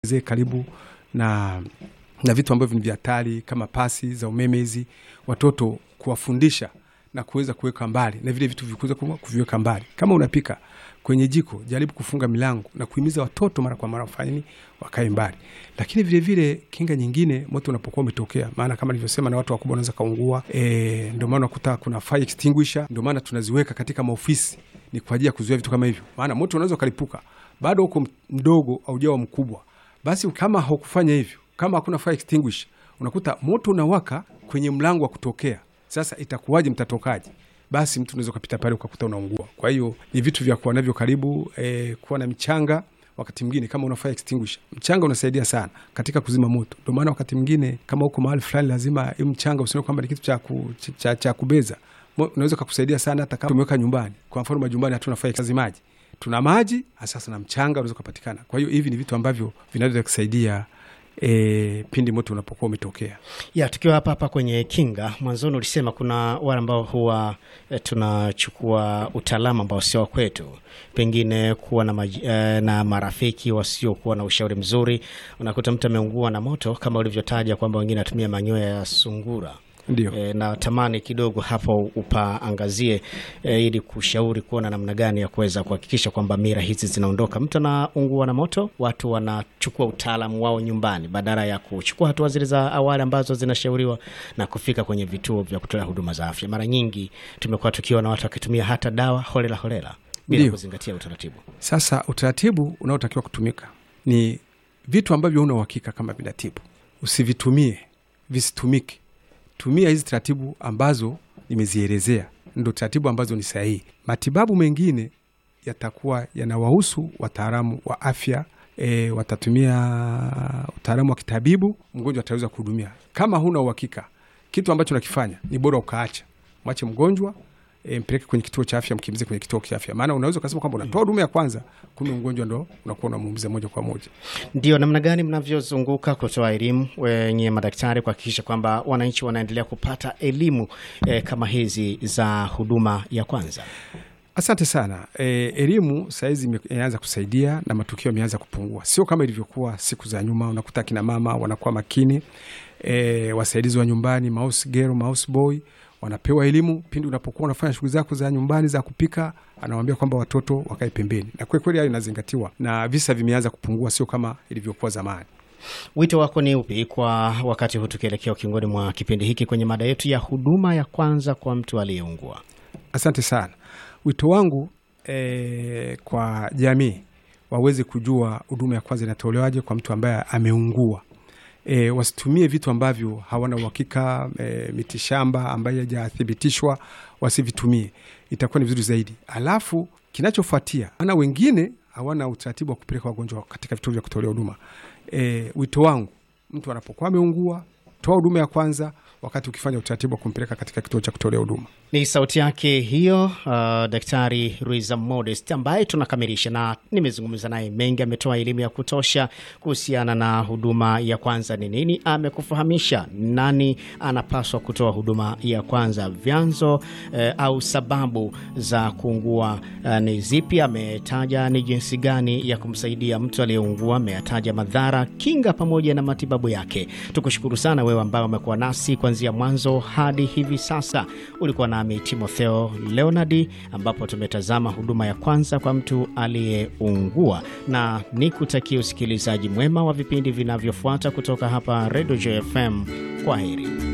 karibu na vitu ambavyo ni hatari kama pasi za umeme hizi, watoto kuwafundisha na kuweza kuweka mbali na vile vitu vikuweza kuviweka mbali. Kama unapika kwenye jiko, jaribu kufunga milango na kuhimiza watoto mara kwa mara wafanye wakae mbali. Lakini vile vile kinga nyingine moto unapokuwa umetokea, maana kama nilivyosema na watu wakubwa wanaweza kaungua, ndio maana unakuta kuna fire extinguisher, ndio maana tunaziweka katika maofisi ni kwa ajili ya kuzuia vitu kama hivyo. Maana moto unaweza kalipuka bado uko mdogo au jawa mkubwa. Basi kama haukufanya hivyo, kama hakuna fire extinguisher, unakuta moto unawaka kwenye mlango wa kutokea. Sasa itakuwaje, mtatokaje? Basi mtu unaweza kupita pale ukakuta unaungua. Kwa hiyo ni vitu vya kuwa navyo karibu, kuwa na mchanga. Wakati mwingine kama una fire extinguisher, mchanga unasaidia sana katika kuzima moto. Ndio maana wakati mwingine kama uko mahali fulani lazima mchanga usione kwamba ni kitu cha kubeza. Unaweza kukusaidia sana hata kama umeweka nyumbani. Kwa mfano majumbani hatuna fire extinguisher, tuna maji, sasa na mchanga unaweza kupatikana. Kwa hiyo hivi ni vitu ambavyo vinaweza kusaidia pindi moto unapokuwa umetokea. Ya, tukiwa hapa kwenye kinga, mwanzoni ulisema kuna wale ambao huwa tunachukua utaalamu ambao sio kwetu, pengine kuwa na marafiki wasio kuwa na ushauri mzuri. Unakuta mtu ameungua na moto kama ulivyotaja kwamba wengine atumia manyoya ya sungura. Ndio. Na tamani kidogo hapo upaangazie ili kushauri kuona namna gani ya kuweza kuhakikisha kwamba mira hizi zinaondoka. Mtu anaungua na moto, watu wanachukua utaalamu wao nyumbani badala ya kuchukua hatua zile za awali ambazo zinashauriwa na kufika kwenye vituo vya kutoa huduma za afya. Mara nyingi tumekuwa tukiona watu wakitumia hata dawa holela bila kuzingatia utaratibu. Sasa utaratibu unaotakiwa kutumika ni vitu ambavyo una uhakika kama vinatibu. Usivitumie, visitumike. Tumia hizi taratibu ambazo nimezielezea, ndio taratibu ambazo ni sahihi. Matibabu mengine yatakuwa yanawahusu wataalamu wa afya, watatumia utaalamu wa kitabibu, mgonjwa ataweza kuhudumia. Kama huna uhakika, kitu ambacho nakifanya ni bora ukaacha. Mwache mgonjwa, mpeleke kwenye kituo cha afya, mkimbize kwenye kituo cha afya. Maana unaweza kusema kwamba unatoa huduma ya kwanza, kumbe mgonjwa ndo unakuwa unamuumiza moja kwa moja. Ndio namna gani mnavyozunguka kutoa elimu wenye madaktari kuhakikisha kwamba wananchi wanaendelea kupata elimu kama hizi za huduma ya kwanza? Asante sana. Elimu saizi imeanza kusaidia na matukio yameanza kupungua. Sio kama ilivyokuwa siku za nyuma. Unakuta kina mama wanakuwa makini, wasaidizi wa nyumbani, mouse girl, mouse boy, wanapewa elimu pindi unapokuwa unafanya shughuli zako za nyumbani za kupika, anawaambia kwamba watoto wakae pembeni. Na kwa kweli hayo inazingatiwa na visa vimeanza kupungua, sio kama ilivyokuwa zamani. Wito wako ni upi kwa wakati huu tukielekea ukingoni mwa kipindi hiki kwenye mada yetu ya huduma ya kwanza kwa mtu aliyeungua? Asante sana. Wito wangu kwa jamii waweze kujua huduma ya kwanza inatolewaje kwa mtu ambaye ameungua. Wasitumie vitu ambavyo hawana uhakika, mitishamba ambayo hajathibitishwa, wasivitumie. Itakuwa ni vizuri zaidi. Alafu kinachofuatia, ana wengine hawana utaratibu wa kupeleka wagonjwa katika vituo vya kutolea huduma. Wito wangu, mtu anapokuwa ameungua, toa huduma ya kwanza wakati ukifanya utaratibu wa kumpeleka katika kituo cha kutolea huduma. Ni sauti yake hiyo, Daktari Ruiza Modest, ambaye tunakamilisha na nimezungumza naye mengi. Ametoa elimu ya kutosha kuhusiana na huduma ya kwanza ni nini, amekufahamisha nani anapaswa kutoa huduma ya kwanza, vyanzo au sababu za kuungua ni zipi, ametaja ni jinsi gani ya kumsaidia mtu aliyeungua, ametaja madhara, kinga pamoja na matibabu yake. Tukushukuru sana wewe ambao umekuwa nasi kuanzia mwanzo hadi hivi sasa. Ulikuwa nami Timotheo Leonardi, ambapo tumetazama huduma ya kwanza kwa mtu aliyeungua, na nikutakia usikilizaji mwema wa vipindi vinavyofuata kutoka hapa Radio JFM. Kwaheri.